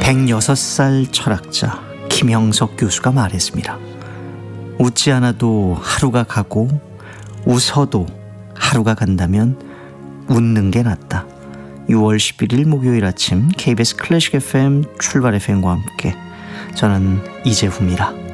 106살 철학자 김형석 교수가 말했습니다. 웃지 않아도 하루가 가고 웃어도 하루가 간다면 웃는 게 낫다. 6월 11일 목요일 아침 KBS 클래식 FM 출발 FM과 함께 저는 이재후입니다.